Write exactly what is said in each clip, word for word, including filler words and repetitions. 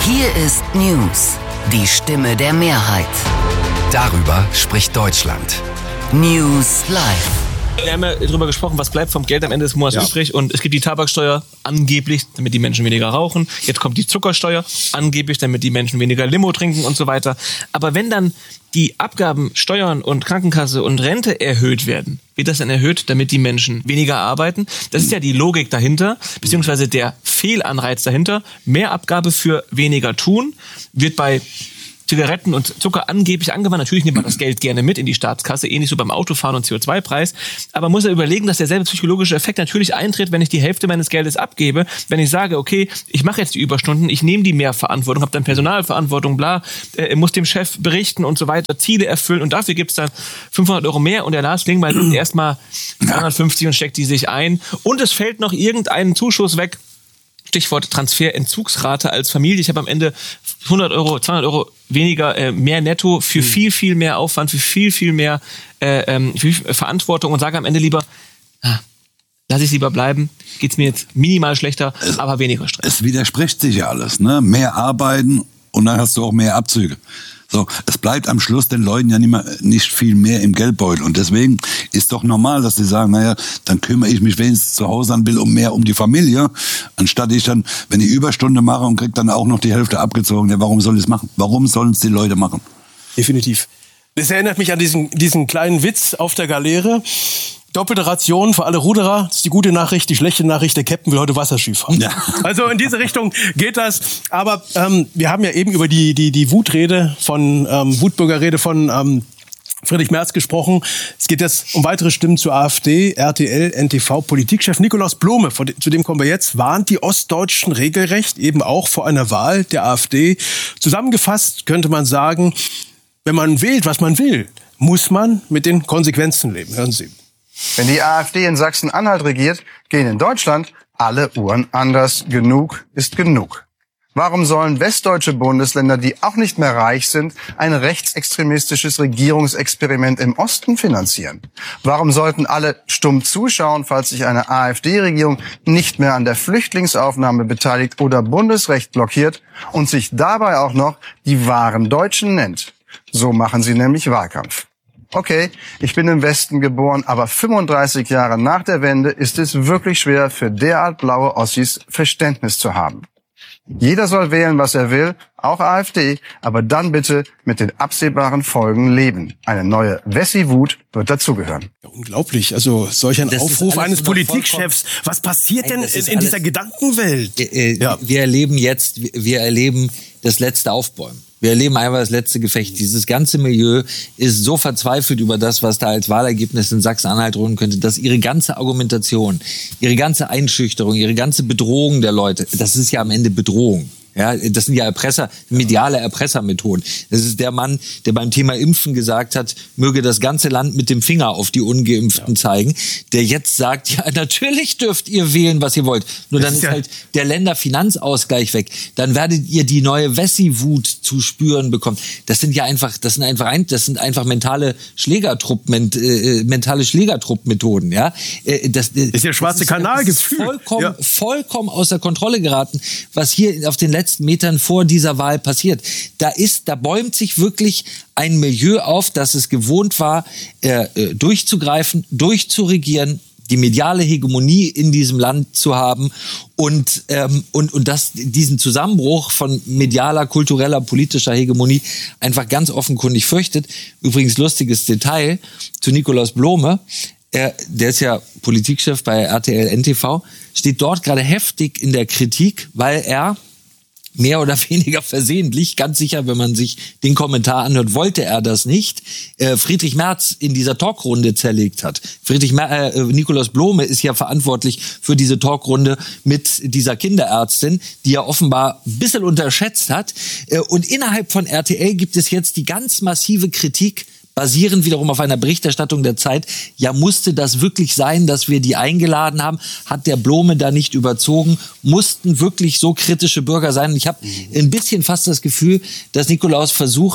Hier ist News, die Stimme der Mehrheit. Darüber spricht Deutschland. News Live. Wir haben ja darüber gesprochen, was bleibt vom Geld am Ende des Monats ja. übrig. Und es gibt die Tabaksteuer, angeblich, damit die Menschen weniger rauchen. Jetzt kommt die Zuckersteuer, angeblich, damit die Menschen weniger Limo trinken und so weiter. Aber wenn dann die Abgaben, Steuern und Krankenkasse und Rente erhöht werden, wird das dann erhöht, damit die Menschen weniger arbeiten? Das ist ja die Logik dahinter, beziehungsweise der Fehlanreiz dahinter. Mehr Abgabe für weniger tun wird bei Zigaretten und Zucker angeblich angewandt. Natürlich nimmt man das Geld gerne mit in die Staatskasse, ähnlich so beim Autofahren und C O zwei Preis. Aber man muss ja überlegen, dass derselbe psychologische Effekt natürlich eintritt, wenn ich die Hälfte meines Geldes abgebe. Wenn ich sage, okay, ich mache jetzt die Überstunden, ich nehme die Mehrverantwortung, habe dann Personalverantwortung, bla, äh, muss dem Chef berichten und so weiter, Ziele erfüllen und dafür gibt's dann fünfhundert Euro mehr und der Lars Klingbeil nimmt erstmal zweihundertfünfzig und steckt die sich ein. Und es fällt noch irgendeinen Zuschuss weg. Stichwort Transferentzugsrate als Familie. Ich habe am Ende hundert Euro, zweihundert Euro weniger, äh, mehr netto für viel, viel mehr Aufwand, für viel, viel mehr äh, ähm, viel Verantwortung und sage am Ende lieber, ah, lass ich lieber bleiben, geht's mir jetzt minimal schlechter, es, aber weniger Stress. Es widerspricht sich ja alles, ne? Mehr arbeiten und dann hast du auch mehr Abzüge. So, es bleibt am Schluss den Leuten ja nicht, mehr, nicht viel mehr im Geldbeutel. Und deswegen ist doch normal, dass sie sagen, naja, dann kümmere ich mich wenigstens zu Hause an, will um mehr um die Familie, anstatt ich dann, wenn ich Überstunde mache und kriege dann auch noch die Hälfte abgezogen. Ja, warum soll ich es machen? Warum sollen es die Leute machen? Definitiv. Das erinnert mich an diesen, diesen kleinen Witz auf der Galeere. Doppelte Ration für alle Ruderer. Das ist die gute Nachricht. Die schlechte Nachricht, der Captain will heute Wasserski fahren. Ja. Also in diese Richtung geht das. Aber ähm, wir haben ja eben über die die die Wutrede von ähm, Wutbürgerrede von ähm, Friedrich Merz gesprochen. Es geht jetzt um weitere Stimmen zur AfD. R T L, N T V, Politikchef Nikolaus Blome, zu dem kommen wir jetzt, warnt die Ostdeutschen regelrecht eben auch vor einer Wahl der AfD. Zusammengefasst könnte man sagen, wenn man wählt, was man will, muss man mit den Konsequenzen leben. Hören Sie. Wenn die AfD in Sachsen-Anhalt regiert, gehen in Deutschland alle Uhren anders. Genug ist genug. Warum sollen westdeutsche Bundesländer, die auch nicht mehr reich sind, ein rechtsextremistisches Regierungsexperiment im Osten finanzieren? Warum sollten alle stumm zuschauen, falls sich eine AfD-Regierung nicht mehr an der Flüchtlingsaufnahme beteiligt oder Bundesrecht blockiert und sich dabei auch noch die wahren Deutschen nennt? So machen sie nämlich Wahlkampf. Okay, ich bin im Westen geboren, aber fünfunddreißig Jahre nach der Wende ist es wirklich schwer, für derart blaue Ossis Verständnis zu haben. Jeder soll wählen, was er will, auch AfD, aber dann bitte mit den absehbaren Folgen leben. Eine neue Wessi-Wut wird dazugehören. Ja, unglaublich, also solch ein das Aufruf eines Politikchefs. Was passiert Nein, denn in, in dieser Gedankenwelt? Äh, äh, ja. Wir erleben jetzt, wir erleben das letzte Aufbäumen. Wir erleben einfach das letzte Gefecht. Dieses ganze Milieu ist so verzweifelt über das, was da als Wahlergebnis in Sachsen-Anhalt drohen könnte, dass ihre ganze Argumentation, ihre ganze Einschüchterung, ihre ganze Bedrohung der Leute, das ist ja am Ende Bedrohung. Ja, das sind ja Erpresser, mediale Erpressermethoden. Das ist der Mann, der beim Thema Impfen gesagt hat, möge das ganze Land mit dem Finger auf die Ungeimpften ja. zeigen, der jetzt sagt, ja, natürlich dürft ihr wählen, was ihr wollt. Nur das dann ist ja halt der Länderfinanzausgleich weg. Dann werdet ihr die neue Wessi-Wut zu spüren bekommen. Das sind ja einfach, das sind einfach, ein, das sind einfach mentale Schlägertrupp, ment, äh, mentale Schlägertrupp-Methoden, ja. Äh, das, das ist ja schwarze Kanalgefühl. Vollkommen, ja. vollkommen außer Kontrolle geraten, was hier auf den letzten Metern vor dieser Wahl passiert. Da ist, da bäumt sich wirklich ein Milieu auf, das es gewohnt war, äh, durchzugreifen, durchzuregieren, die mediale Hegemonie in diesem Land zu haben und ähm, und und das diesen Zusammenbruch von medialer, kultureller, politischer Hegemonie einfach ganz offenkundig fürchtet. Übrigens lustiges Detail zu Nikolaus Blome. Er, der ist ja Politikchef bei R T L N T V, steht dort gerade heftig in der Kritik, weil er mehr oder weniger versehentlich, ganz sicher, wenn man sich den Kommentar anhört, wollte er das nicht, äh, Friedrich Merz in dieser Talkrunde zerlegt hat. Friedrich Mer- äh, Nikolaus Blome ist ja verantwortlich für diese Talkrunde mit dieser Kinderärztin, die er offenbar ein bisschen unterschätzt hat. Äh, und innerhalb von R T L gibt es jetzt die ganz massive Kritik, basierend wiederum auf einer Berichterstattung der Zeit, ja, musste das wirklich sein, dass wir die eingeladen haben? Hat der Blome da nicht überzogen? Mussten wirklich so kritische Bürger sein? Und ich habe ein bisschen fast das Gefühl, dass Nikolaus versucht,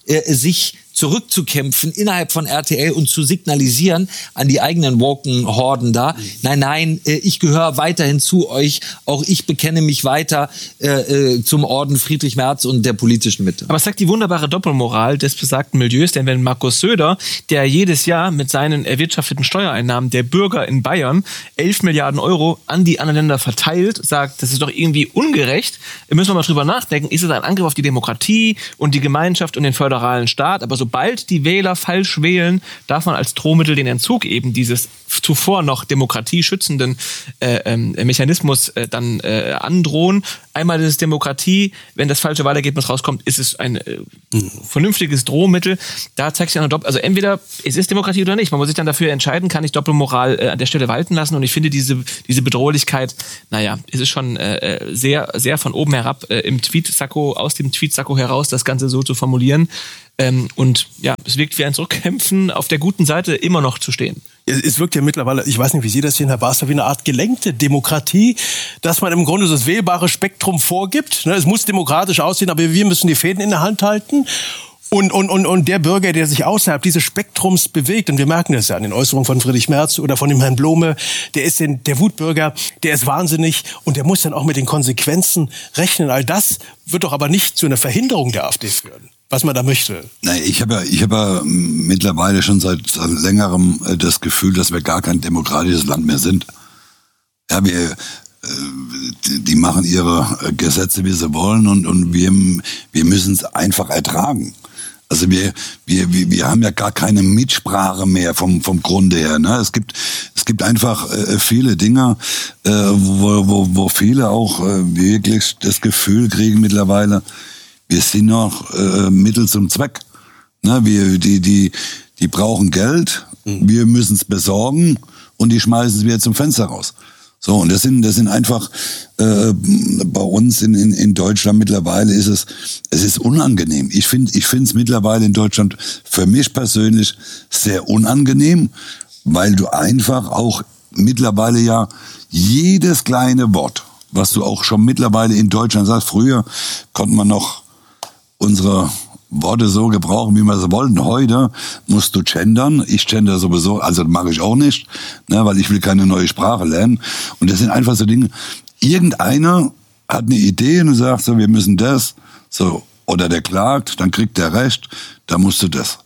äh, sich zurückzukämpfen innerhalb von R T L und zu signalisieren an die eigenen woken Horden da, nein, nein, äh, ich gehöre weiterhin zu euch, auch ich bekenne mich weiter äh, äh, zum Orden Friedrich Merz und der politischen Mitte. Aber es zeigt die wunderbare Doppelmoral des besagten Milieus, denn wenn Markus Söder, der jedes Jahr mit seinen erwirtschafteten Steuereinnahmen der Bürger in Bayern elf Milliarden Euro an die anderen Länder verteilt, sagt, das ist doch irgendwie ungerecht, müssen wir mal drüber nachdenken, ist es ein Angriff auf die Demokratie und die Gemeinschaft und den föderalen Staat, aber so Sobald die Wähler falsch wählen, darf man als Drohmittel den Entzug eben dieses zuvor noch demokratieschützenden äh, ähm, Mechanismus äh, dann äh, androhen. Einmal ist es Demokratie, wenn das falsche Wahlergebnis rauskommt, ist es ein äh, mhm. vernünftiges Drohmittel. Da zeigt sich eine Doppel, also entweder es ist Demokratie oder nicht. Man muss sich dann dafür entscheiden, kann ich Doppelmoral äh, an der Stelle walten lassen. Und ich finde diese diese Bedrohlichkeit, naja, es ist schon äh, sehr sehr von oben herab äh, im Tweetsacko, aus dem Tweetsacko heraus das Ganze so zu formulieren. Ähm, und ja, es wirkt wie ein Zurückkämpfen, auf der guten Seite immer noch zu stehen. Es wirkt ja mittlerweile, ich weiß nicht, wie Sie das sehen, Herr Basler, wie eine Art gelenkte Demokratie, dass man im Grunde das wählbare Spektrum vorgibt. Es muss demokratisch aussehen, aber wir müssen die Fäden in der Hand halten. Und, und, und, und der Bürger, der sich außerhalb dieses Spektrums bewegt, und wir merken das ja an den Äußerungen von Friedrich Merz oder von dem Herrn Blome, der ist den, der Wutbürger, der ist wahnsinnig und der muss dann auch mit den Konsequenzen rechnen. All das wird doch aber nicht zu einer Verhinderung der AfD führen, was man da möchte. Nein, ich habe ja, ich habe ja mittlerweile schon seit, seit längerem das Gefühl, dass wir gar kein demokratisches Land mehr sind. Ja, wir, die machen ihre Gesetze, wie sie wollen, und, und wir, wir müssen es einfach ertragen. Also wir, wir, wir, wir haben ja gar keine Mitsprache mehr vom, vom Grunde her. Ne? Es gibt, es gibt einfach äh, viele Dinge, äh, wo, wo, wo viele auch äh, wirklich das Gefühl kriegen mittlerweile, wir sind noch äh, Mittel zum Zweck. Ne? Wir, die, die, die brauchen Geld, mhm. wir müssen es besorgen und die schmeißen es wieder zum Fenster raus. So, und das sind, das sind einfach, äh, bei uns in, in, in Deutschland mittlerweile ist es, es ist unangenehm. Ich finde, ich finde es mittlerweile in Deutschland für mich persönlich sehr unangenehm, weil du einfach auch mittlerweile ja jedes kleine Wort, was du auch schon mittlerweile in Deutschland sagst, früher konnte man noch unsere Worte so gebrauchen, wie wir sie wollten. Heute musst du gendern. Ich gender sowieso, also das mache ich auch nicht, ne, weil ich will keine neue Sprache lernen. Und das sind einfach so Dinge. Irgendeiner hat eine Idee und sagt so, wir müssen das, so, oder der klagt, dann kriegt der Recht, da musst du das.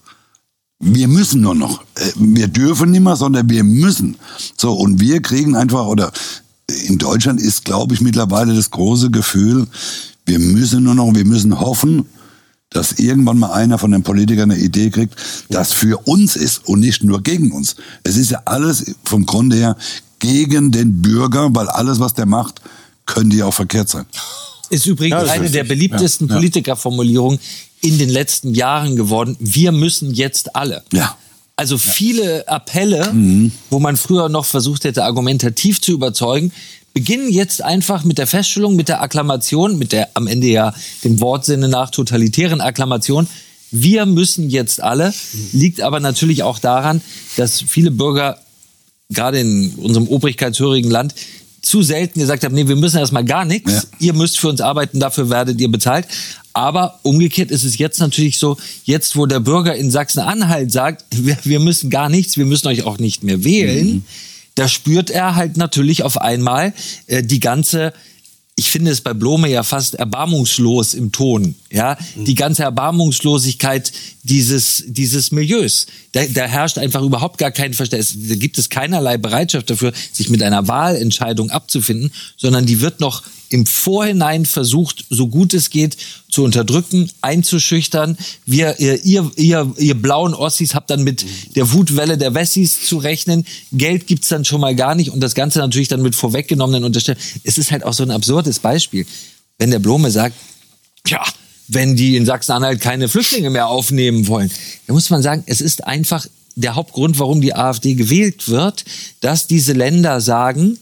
Wir müssen nur noch. Wir dürfen nicht mehr, sondern wir müssen. So, und wir kriegen einfach, oder in Deutschland ist, glaube ich, mittlerweile das große Gefühl, wir müssen nur noch, wir müssen hoffen, dass irgendwann mal einer von den Politikern eine Idee kriegt, das für uns ist und nicht nur gegen uns. Es ist ja alles vom Grunde her gegen den Bürger, weil alles, was der macht, könnte ja auch verkehrt sein. Ist übrigens ja, eine der beliebtesten ja, ja. Politikerformulierungen in den letzten Jahren geworden. Wir müssen jetzt alle. Ja. Also viele Appelle, mhm. wo man früher noch versucht hätte, argumentativ zu überzeugen, beginnen jetzt einfach mit der Feststellung, mit der Akklamation, mit der am Ende ja dem Wortsinne nach totalitären Akklamation. Wir müssen jetzt alle. Liegt aber natürlich auch daran, dass viele Bürger, gerade in unserem obrigkeitshörigen Land, zu selten gesagt haben, nee, wir müssen erstmal gar nichts. Ja. Ihr müsst für uns arbeiten, dafür werdet ihr bezahlt. Aber umgekehrt ist es jetzt natürlich so, jetzt wo der Bürger in Sachsen-Anhalt sagt, wir, wir müssen gar nichts, wir müssen euch auch nicht mehr wählen, mhm. da spürt er halt natürlich auf einmal äh, die ganze, ich finde es bei Blome ja fast erbarmungslos im Ton, ja, mhm. die ganze Erbarmungslosigkeit dieses dieses Milieus. Da, da herrscht einfach überhaupt gar kein Verständnis. Da gibt es keinerlei Bereitschaft dafür, sich mit einer Wahlentscheidung abzufinden, sondern die wird noch im Vorhinein versucht, so gut es geht, zu unterdrücken, einzuschüchtern. Wir, ihr, ihr, ihr, ihr blauen Ossis habt dann mit der Wutwelle der Wessis zu rechnen. Geld gibt's dann schon mal gar nicht und das Ganze natürlich dann mit vorweggenommenen Unterstellungen. Es ist halt auch so ein absurdes Beispiel. Wenn der Blome sagt, ja, wenn die in Sachsen-Anhalt keine Flüchtlinge mehr aufnehmen wollen, dann muss man sagen, es ist einfach der Hauptgrund, warum die AfD gewählt wird, dass diese Länder sagen,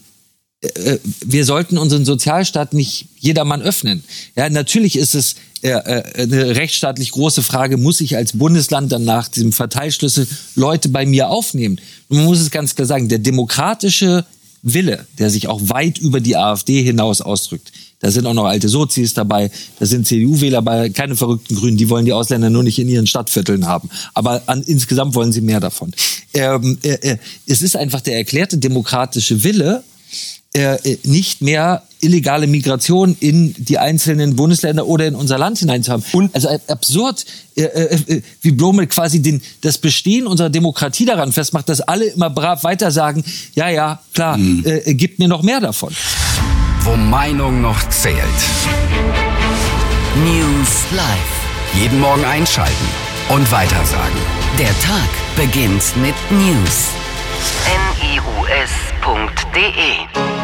wir sollten unseren Sozialstaat nicht jedermann öffnen. Ja, natürlich ist es äh, eine rechtsstaatlich große Frage, muss ich als Bundesland dann nach diesem Verteilschlüssel Leute bei mir aufnehmen? Und man muss es ganz klar sagen, der demokratische Wille, der sich auch weit über die AfD hinaus ausdrückt, Da sind auch noch alte Sozis dabei, da sind C D U-Wähler bei, keine verrückten Grünen, die wollen die Ausländer nur nicht in ihren Stadtvierteln haben. Aber an, insgesamt wollen sie mehr davon. Ähm, äh, äh, es ist einfach der erklärte demokratische Wille, äh, nicht mehr illegale Migration in die einzelnen Bundesländer oder in unser Land hineinzuhaben. Und also absurd, äh, äh, wie Blome quasi den, das Bestehen unserer Demokratie daran festmacht, dass alle immer brav weiter sagen, ja, ja, klar, mhm. äh, gibt mir noch mehr davon. Wo Meinung noch zählt. News Live. Jeden Morgen einschalten und weitersagen. Der Tag beginnt mit News. N I U S punkt D E